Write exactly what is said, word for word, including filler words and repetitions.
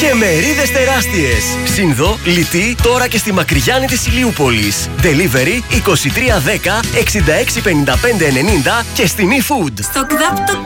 και μερίδες τεράστιες. Σύνδο, Λιτή, τώρα και στη Μακριγιάννη της Ηλιούπολης. Delivery είκοσι τρία δέκα εξήντα έξι πενήντα πέντε ενενήντα και στην eFood. Στο ΚΔΑΠ το